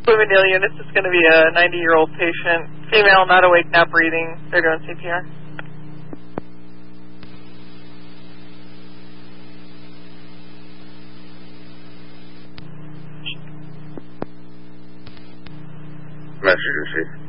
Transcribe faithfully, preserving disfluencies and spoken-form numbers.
Bloomingdale units, it's going to be a ninety-year-old patient, female, not awake, not breathing. They're doing C P R. Message received.